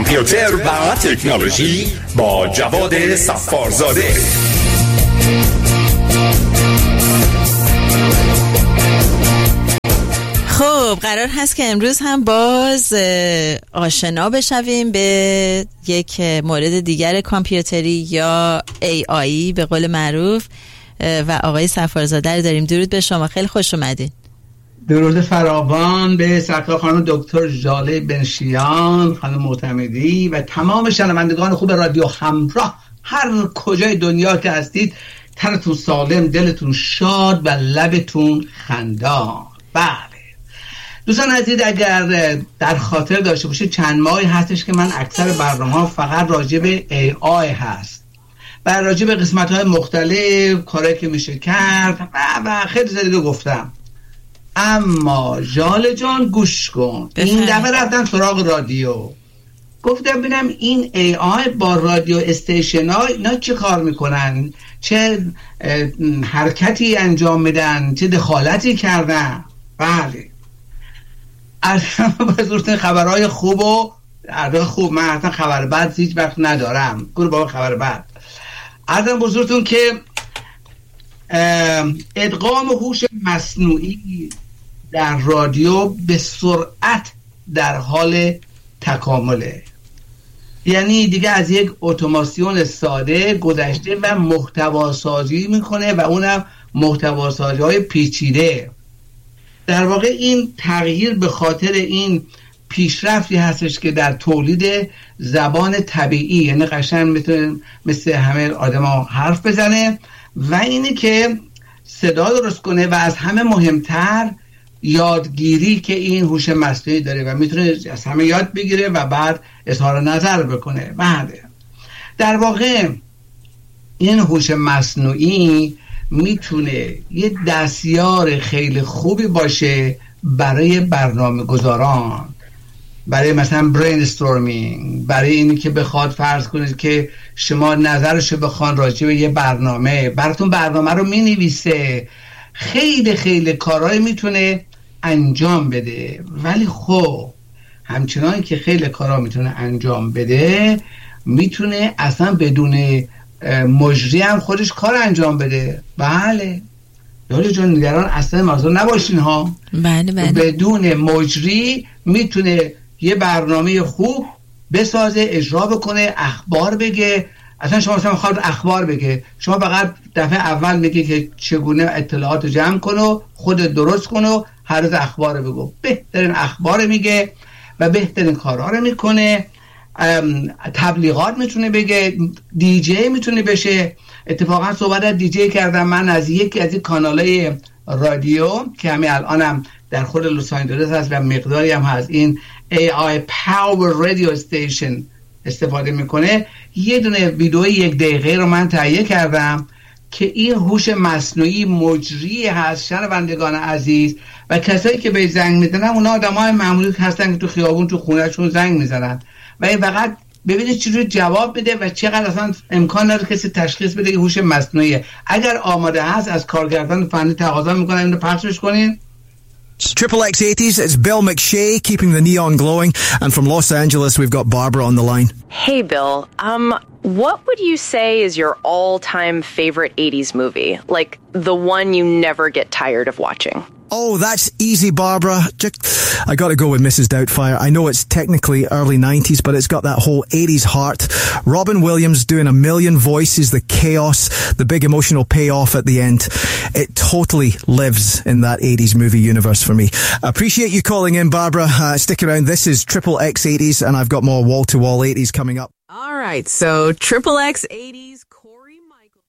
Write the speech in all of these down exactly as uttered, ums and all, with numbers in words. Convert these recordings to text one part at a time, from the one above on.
کامپیوتر و تکنولوژی با جواد صفارزاده. خب قرار هست که امروز هم باز آشنا بشویم به یک مورد دیگر کامپیوتری یا ای آی به قول معروف و آقای صفارزاده رو داریم. درود به شما، خیلی خوش اومدین. درود فراوان به سرکار خانم دکتر ژاله بنشیان، خانم معتمدی و تمام شنوندگان خوب رادیو همراه هر کجای دنیا که هستید. تنتون سالم، دلتون شاد و لبتون خندان. بله دوستان عزیز، اگر در خاطر داشته باشید چند ماهی هستش که من اکثر برنامه‌ها فقط راجع به ای آی هست و راجع به قسمت‌های مختلف کارهایی که میشه کرد و, و خیلی زیاده گفتم. اما ژاله جان گوش کن، این دفعه رفتم سراغ رادیو، گفتم ببینم این ای آی با رادیو استیشن ها اینا چه کار میکنن، چه حرکتی انجام میدن، چه دخالتی کردن. بله اصلا بزرگترین خبرهای خوب و اردوی خوب، من اصلا خبر بد هیچ وقت ندارم، گروه بابا خبر بد. اردوی بزرگتون که ادغام هوش مصنوعی در رادیو به سرعت در حال تکامله، یعنی دیگه از یک اتوماسیون ساده گذشته و محتواسازی میکنه و اونم محتواسازی های پیچیده. در واقع این تغییر به خاطر این پیشرفتی هستش که در تولید زبان طبیعی، یعنی قشنگ میتونه مثل همه آدم ها حرف بزنه و اینی که صدا درست کنه و از همه مهمتر یادگیری که این هوش مصنوعی داره و میتونه از همه یاد بگیره و بعد اظهار نظر بکنه. بله در واقع این هوش مصنوعی میتونه یه دستیار خیلی خوبی باشه برای برنامه گذاران، برای مثلا برین استورمینگ، برای اینی که بخواد فرض کنید که شما نظرشو بخوان راجع به یه برنامه، براتون برنامه رو مینویسه، خیلی خیلی کارهای میتونه انجام بده. ولی خب همچنان که خیلی کارها میتونه انجام بده، میتونه اصلا بدون مجری هم خودش کار انجام بده. بله یالی جان نگران اصلا موضوع نباشین ها. بله بله. بدون مجری میتونه یه برنامه خوب بسازه، اجرا بکنه، اخبار بگه. اصلا شما مثلا میخواد اخبار بگه، شما فقط دفعه اول میگه که چگونه اطلاعات رو جمع کن و خودت درست کن و هر روز اخبار بگو. بهترین اخبار میگه و بهترین کارها رو میکنه. تبلیغات میتونه بگه، دیجی میتونه بشه. اتفاقا صحبت از دیجی کردم من از یکی از این کانالای رادیو که همین الانم در خود لس آنجلس هست و مقداری هم هست این ای آی Power Radio Station استفاده میکنه. یه دونه ویدئوی یک دقیقه رو من تهیه کردم که این هوش مصنوعی مجری هست شنوندگان عزیز و کسایی که به زنگ میزنن اونا آدمای معمولی هستن که تو خیابون تو خونهشون زنگ میزنن و این فقط ببینید چجوری جواب بده و چقدر اصلا امکان داره کسی تشخیص بده که هوش مصنوعیه. اگر آماده هست از کارگردان فنی تقاضا میکنم اینو پخشش کنین. Triple X eighties, it's Bill McShay keeping the neon glowing, and from Los Angeles we've got Barbara on the line. Hey Bill, um, what would you say is your all-time favorite eighties movie? Like, the one you never get tired of watching? Oh, that's easy, Barbara. Just, I got to go with Missus Doubtfire. I know it's technically early nineties, but it's got that whole eighties heart. Robin Williams doing a million voices, the chaos, the big emotional payoff at the end. It totally lives in that eighties movie universe for me. I appreciate you calling in, Barbara. Uh, stick around. This is Triple X eighties, and I've got more wall-to-wall eighties coming up. All right, so Triple X eighties, Corey Michael.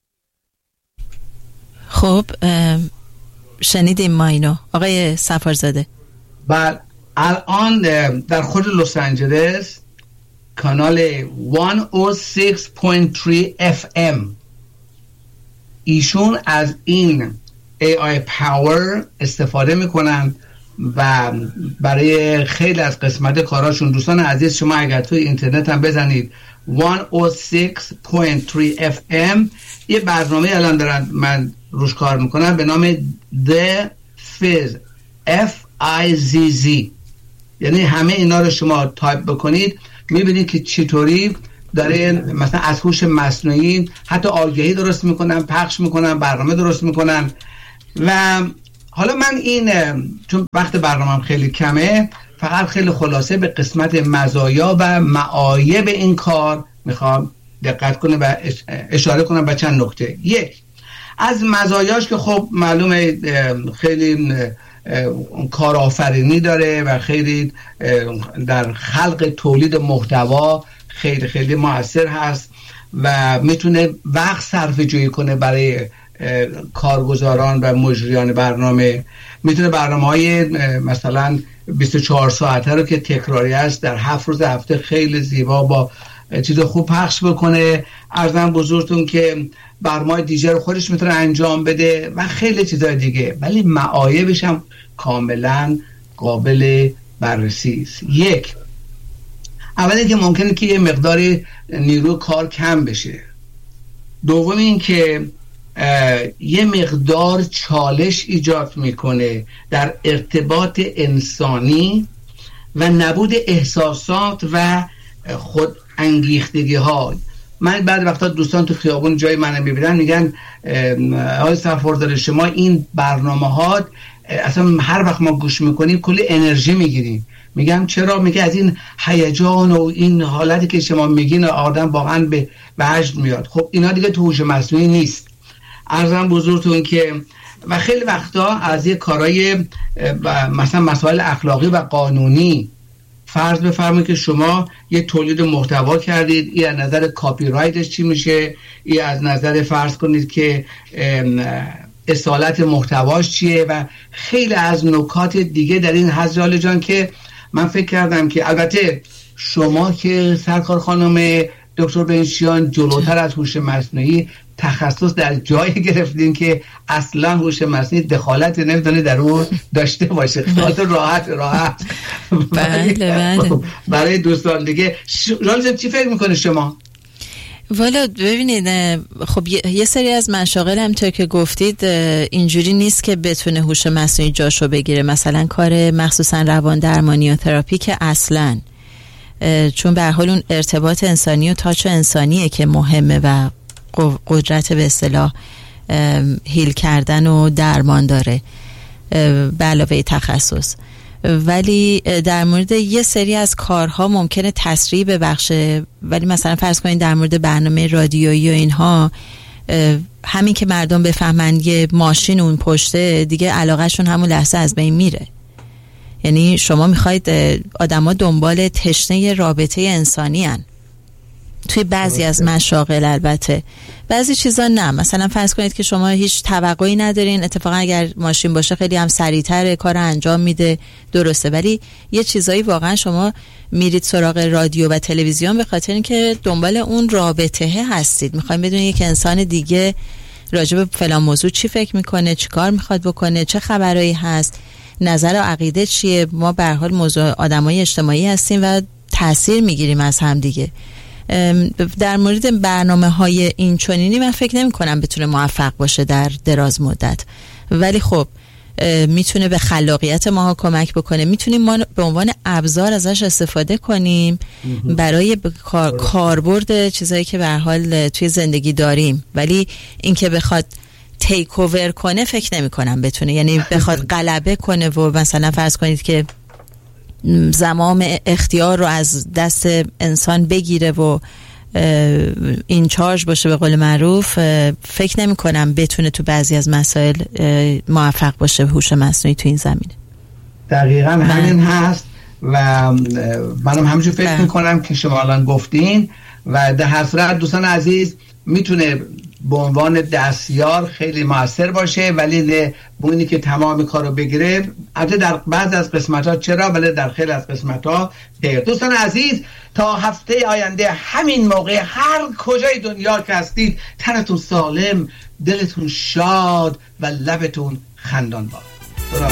خب شنیدیم ما اینو آقای صفارزاده. بله الان در خود لس آنجلس کانال صد و شش و سه اف ام ایشون از این ای آی Power استفاده میکنن و برای خیلی از قسمت کاراشون. دوستان عزیز شما اگر توی اینترنت هم بزنید صد و شش و سه اف ام یه برنامه الان دارن من روش کار میکنم به نام The Fizz F I Z Z، یعنی همه اینا رو شما تایپ بکنید میبینید که چطوری داره مثلا از هوش مصنوعی حتی آگهی درست میکنن، پخش میکنن، برنامه درست میکنن. و حالا من این چون وقت برنامه‌ام خیلی کمه، فقط خیلی خلاصه به قسمت مزایا و معایب این کار میخوام دقت کنه و اشاره کنم به چند نکته. یک، از مزایاش که خب معلومه خیلی کارآفرینی داره و خیلی در خلق تولید محتوا خیلی خیلی مؤثر هست و میتونه وقت صرفه جویی کنه برای کارگزاران و مجریان برنامه. میتونه برنامه‌های مثلا بیست و چهار ساعته رو که تکراری است در هفت روز هفته خیلی زیبا با چیز خوب پخش بکنه. عرضم بزرگتون که برنامه دیجه رو خودش میتونه انجام بده و خیلی چیزای دیگه، ولی معایبش هم کاملا قابل بررسی است. یک، اولی که ممکنه که یه مقداری نیرو کار کم بشه. دوم این که یه مقدار چالش ایجاد میکنه در ارتباط انسانی و نبود احساسات و خود انگیختگی ها. من بعد وقتا دوستان تو خیابون جای منو میبینن میگن آقای سفاردار شما این برنامه ها اصلا هر وقت ما گوش میکنیم کلی انرژی میگیریم. میگم چرا؟ میگه از این هیجان و این حالتی که شما میگین آدم واقعا به وجد میاد. خب اینا دیگه تو هوش مصنوعی نیست. عرضم بزرگتون که و خیلی وقتا از یه کارهای مثلا مسائل اخلاقی و قانونی، فرض بفرمایید که شما یه تولید محتوا کردید، این از نظر کاپی رایتش چی میشه، این از نظر فرض کنید که اصالت محتواش چیه و خیلی از نکات دیگه در این حد جان که من فکر کردم که البته شما که سرکار خانم دکتر بنشیان جلوتر از هوش مصنوعی تخصص در جایی گرفتین که اصلا هوش مصنوعی دخالت نمیتونه در اون داشته باشه. خاطر راحت راحت بله بله برای دوستان دیگه. جان چی فکر میکنه شما؟ والا ببینید خب یه سری از مشاغل همونطور که گفتید اینجوری نیست که بتونه هوش مصنوعی جاشو بگیره. مثلا کار مخصوصا روان درمانی و تراپی که اصلا، چون به هر حال اون ارتباط انسانی و تاچ انسانیه که مهمه و قدرت به اصطلاح هیل کردن و درمان داره به علاوه تخصص. ولی در مورد یه سری از کارها ممکنه تسریع ببخشه، ولی مثلا فرض کنید در مورد برنامه رادیویی و اینها همین که مردم بفهمن یه ماشین اون پشته دیگه علاقهشون همون لحظه از بین میره. یعنی شما میخواید آدما دنبال تشنه رابطه انسانی هن. توی بعضی از مشاغل، البته بعضی چیزا نه. مثلا فرض کنید که شما هیچ توقعی ندارین، اتفاقا اگر ماشین باشه خیلی هم سریعتر کار انجام میده، درسته، ولی یه چیزایی واقعا شما میرید سراغ رادیو و تلویزیون به خاطر اینکه دنبال اون رابطه هستید، میخوایم بدونید یک انسان دیگه راجع به فلان موضوع چی فکر میکنه، چی کار میخواد بکنه، چه خبرایی هست، نظر و عقیده چیه. ما به هر حال موضوع آدمای اجتماعی هستیم و تاثیر میگیریم از هم دیگه. در مورد برنامه های این چنینی من فکر نمی کنم بتونه موفق باشه در دراز مدت، ولی خب میتونه به خلاقیت ماها کمک بکنه. میتونیم ما به عنوان ابزار ازش استفاده کنیم برای کار، کاربرد چیزایی که به هر حال توی زندگی داریم، ولی اینکه بخواد تیک اوور کنه فکر نمی کنم بتونه. یعنی بخواد غلبه کنه و مثلا فرض کنید که زمام اختیار رو از دست انسان بگیره و این چارج باشه به قول معروف، فکر نمی کنم بتونه تو بعضی از مسائل موفق باشه هوش مصنوعی تو این زمینه. دقیقاً همین هست و منم همینجور فکر می کنم که شما الان گفتین و در هر صورت دوستان عزیز میتونه به عنوان دستیار خیلی موثر باشه، ولی نه بونی که تمام کارو بگیره. البته در بعض از قسمت‌ها چرا، ولی در خیلی از قسمت‌ها غیر. دوستان عزیز تا هفته آینده همین موقع هر کجای دنیا که هستید تنتون سالم، دلتون شاد و لبتون خندان باد.